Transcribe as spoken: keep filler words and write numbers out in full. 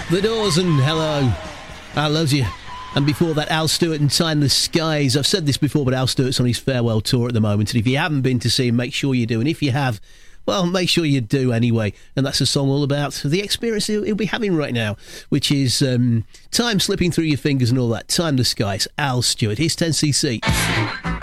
The Doors and Hello, I Love You. And before that, Al Stewart and Time the Skies. I've said this before, but Al Stewart's on his farewell tour at the moment. And if you haven't been to see him, make sure you do. And if you have, well, make sure you do anyway. And that's a song all about the experience he'll, he'll be having right now, which is um, time slipping through your fingers and all that. Time the Skies, Al Stewart. Here's ten C C.